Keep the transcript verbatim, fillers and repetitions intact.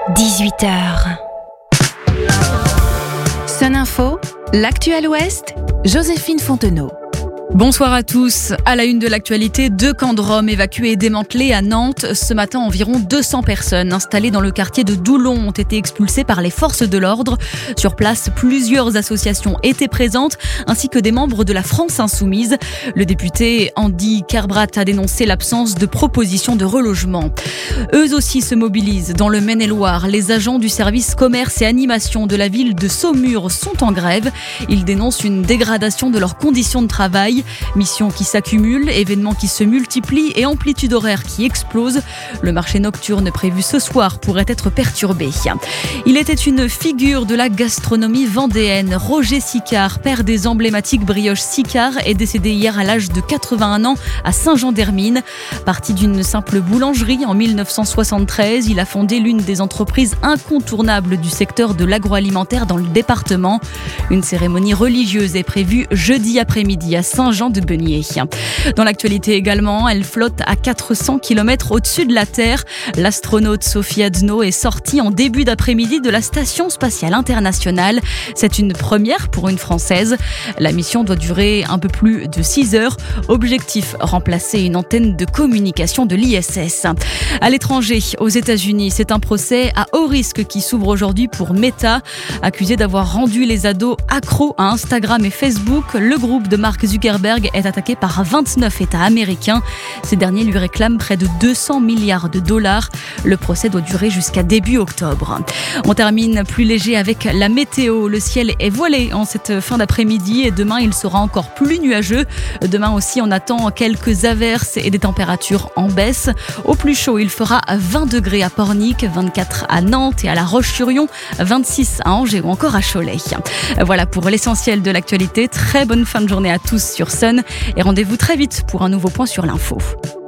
dix-huit heures. Sun Info, l'actuel Ouest, Joséphine Fontenot. Bonsoir à tous. À la une de l'actualité, deux camps de Roms évacués et démantelés à Nantes. Ce matin, environ deux cents personnes installées dans le quartier de Doulon ont été expulsées par les forces de l'ordre. Sur place, plusieurs associations étaient présentes, ainsi que des membres de la France Insoumise. Le député Andy Kerbrat a dénoncé l'absence de propositions de relogement. Eux aussi se mobilisent. Dans le Maine-et-Loire, les agents du service commerce et animation de la ville de Saumur sont en grève. Ils dénoncent une dégradation de leurs conditions de travail. Missions qui s'accumulent, événements qui se multiplient et amplitude horaire qui explose. Le marché nocturne prévu ce soir pourrait être perturbé. Il était une figure de la gastronomie vendéenne. Roger Sicard, père des emblématiques brioches Sicard, est décédé hier à l'âge de quatre-vingt-un ans à Saint-Jean-d'Hermine. Parti d'une simple boulangerie en mille neuf cent soixante-treize, il a fondé l'une des entreprises incontournables du secteur de l'agroalimentaire dans le département. Une cérémonie religieuse est prévue jeudi après-midi à Saint-Jean-de-Beugnier. Dans l'actualité également, elle flotte à quatre cents kilomètres au-dessus de la Terre. L'astronaute Sophie Adno est sortie en début d'après-midi de la Station spatiale internationale. C'est une première pour une Française. La mission doit durer un peu plus de six heures. Objectif, remplacer une antenne de communication de l'I S S. À l'étranger, aux États-Unis, c'est un procès à haut risque qui s'ouvre aujourd'hui pour Meta. Accusé d'avoir rendu les ados accros à Instagram et Facebook, le groupe de Mark Zuckerberg est attaqué par vingt-neuf États américains. Ces derniers lui réclament près de deux cents milliards de dollars. Le procès doit durer jusqu'à début octobre. On termine plus léger avec la météo. Le ciel est voilé en cette fin d'après-midi et demain il sera encore plus nuageux. Demain aussi on attend quelques averses et des températures en baisse. Au plus chaud il fera vingt degrés à Pornic, vingt-quatre à Nantes et à La Roche-sur-Yon, vingt-six à Angers ou encore à Cholet. Voilà pour l'essentiel de l'actualité. Très bonne fin de journée à tous sur Sun et rendez-vous très vite pour un nouveau point sur l'info.